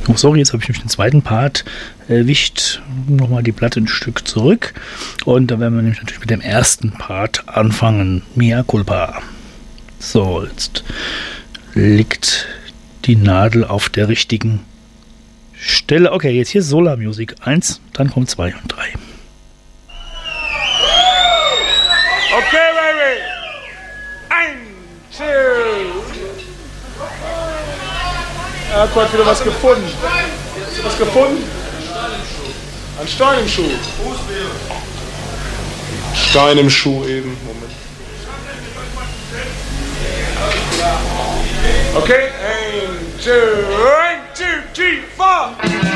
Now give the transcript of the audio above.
Oh, sorry, jetzt habe ich nämlich den zweiten Part erwischt. Nochmal die Platte ein Stück zurück. Und da werden wir nämlich natürlich mit dem ersten Part anfangen. Mea culpa. So, jetzt liegt die Nadel auf der richtigen Stelle. Okay, jetzt hier Solar Music 1, dann kommt 2 und 3. Okay, baby. 1, 2. Er hat heute wieder was gefunden. Hast du was gefunden? Ein Stein im Schuh. Stein im Schuh eben. Moment. Okay, 1, 2, 3, 4.